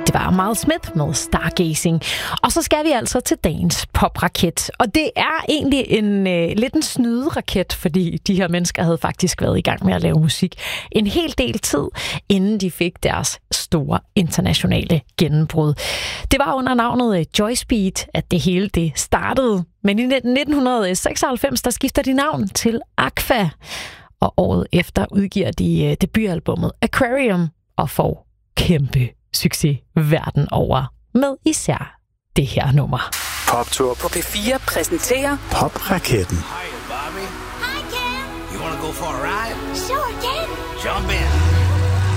Det var Miles Smith med Stargazing. Og så skal vi altså til dagens popraket. Og det er egentlig lidt en snyderaket, fordi de her mennesker havde faktisk været i gang med at lave musik en hel del tid, inden de fik deres store internationale gennembrud. Det var under navnet Joy Speed, at det hele det startede. Men i 1996, der skifter de navn til Aqua. Og året efter udgiver de debutalbummet Aquarium og får kæmpe succes verden over med især det her nummer. Poptur på P4 præsenterer Popraketten. Hi, Bobby. Hi, Ken. You wanna go for a ride? Sure, Ken. Jump in.